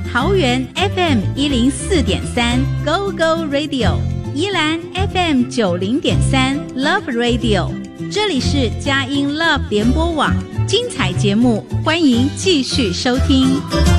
桃园 FM104.3 Go Go Radio， 宜兰 FM90.3 Love Radio， 这里是佳音 Love 联播网，精彩节目欢迎继续收听。